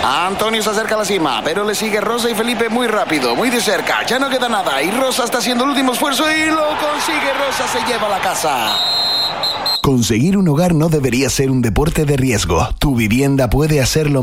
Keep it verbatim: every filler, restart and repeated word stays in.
Antonio se acerca a la cima, pero le sigue Rosa y Felipe muy rápido, muy de cerca. Ya no queda nada y Rosa está haciendo el último esfuerzo y lo consigue. Rosa se lleva a la casa. Conseguir un hogar no debería ser un deporte de riesgo. Tu vivienda puede hacerlo